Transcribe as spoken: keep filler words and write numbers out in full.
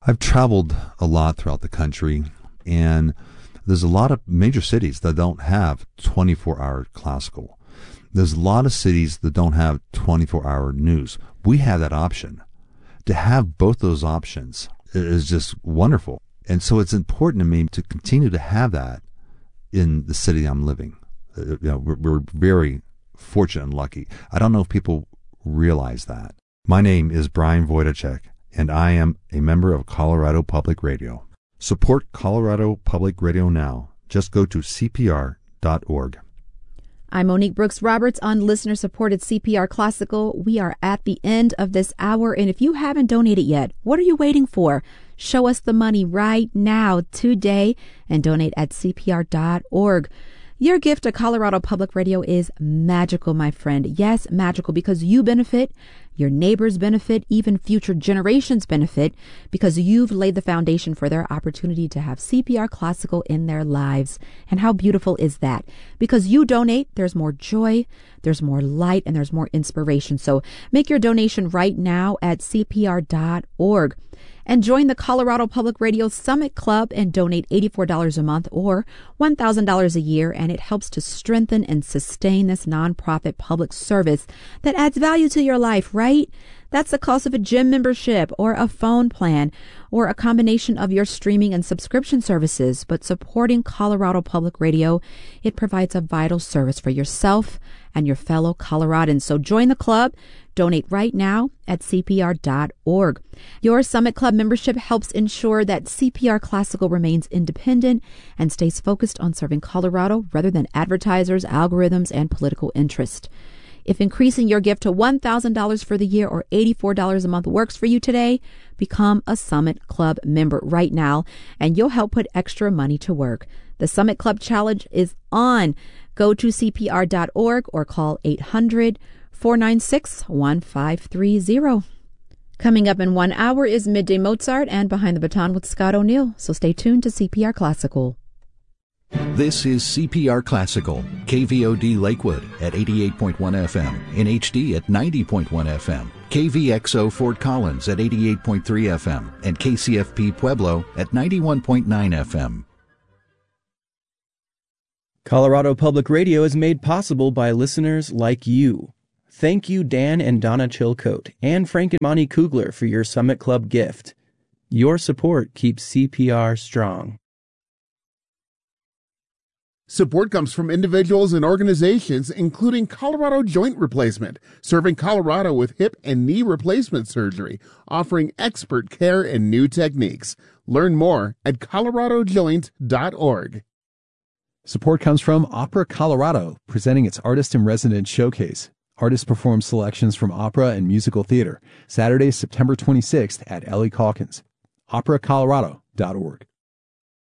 I've traveled a lot throughout the country, and there's a lot of major cities that don't have twenty-four hour classical. There's a lot of cities that don't have twenty-four hour news. We have that option. To have both those options is just wonderful. And so it's important to me to continue to have that in the city I'm living. Uh, you know, we're, we're very fortunate and lucky. I don't know if people realize that. My name is Brian Wojtacek, and I am a member of Colorado Public Radio. Support Colorado Public Radio now. Just go to C P R dot org. I'm Monique Brooks Roberts on listener-supported C P R Classical. We are at the end of this hour, and if you haven't donated yet, what are you waiting for? Show us the money right now, today, and donate at C P R dot org. Your gift to Colorado Public Radio is magical, my friend. Yes, magical, because you benefit, your neighbors benefit, even future generations benefit, because you've laid the foundation for their opportunity to have C P R Classical in their lives. And how beautiful is that? Because you donate, there's more joy, there's more light, and there's more inspiration. So make your donation right now at C P R dot org. And join the Colorado Public Radio Summit Club and donate eighty-four dollars a month or one thousand dollars a year, and it helps to strengthen and sustain this nonprofit public service that adds value to your life, right? That's the cost of a gym membership or a phone plan or a combination of your streaming and subscription services. But supporting Colorado Public Radio, it provides a vital service for yourself and your fellow Coloradans. So join the club. Donate right now at C P R dot org. Your Summit Club membership helps ensure that C P R Classical remains independent and stays focused on serving Colorado rather than advertisers, algorithms, and political interest. If increasing your gift to one thousand dollars for the year or eighty-four dollars a month works for you today, become a Summit Club member right now, and you'll help put extra money to work. The Summit Club Challenge is on. Go to C P R dot org or call eight hundred, four nine six, one five three zero. Coming up in one hour is Midday Mozart and Behind the Baton with Scott O'Neill, so stay tuned to C P R Classical. This is C P R Classical, K V O D Lakewood at eighty-eight point one F M, in H D at ninety point one F M, K V X O Fort Collins at eighty-eight point three F M, and K C F P Pueblo at ninety-one point nine F M. Colorado Public Radio is made possible by listeners like you. Thank you, Dan and Donna Chilcote, and Frank and Monty Kugler for your Summit Club gift. Your support keeps C P R strong. Support comes from individuals and organizations, including Colorado Joint Replacement, serving Colorado with hip and knee replacement surgery, offering expert care and new techniques. Learn more at colorado joint dot org. Support comes from Opera Colorado, presenting its Artist-in-Residence Showcase. Artists perform selections from opera and musical theater, Saturday, September twenty-sixth at Ellie Calkins. opera colorado dot org.